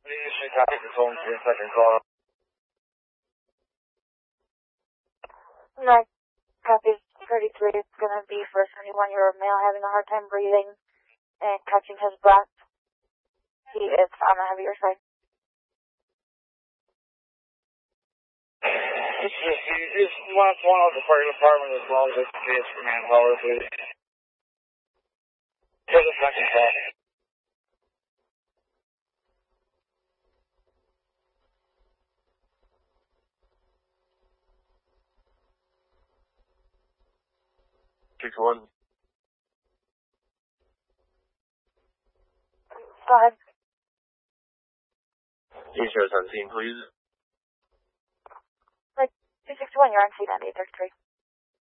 Usually copy the phone to the second call. No, copy 33. It's going to be for a 71-year-old male having a hard time breathing and catching his breath. He is on the heavier side. You just want one of the fire department as well as the for manpower, please. For the second call. Six one. Go ahead. Insurance on scene, please. 261, you're on scene at 833.